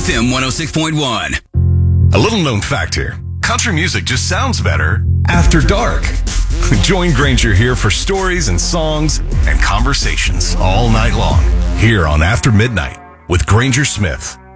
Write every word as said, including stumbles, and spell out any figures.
F M one oh six point one. A little known fact here. Country music just sounds better after dark. Join Granger here for stories and songs and conversations all night long here on After Midnight with Granger Smith.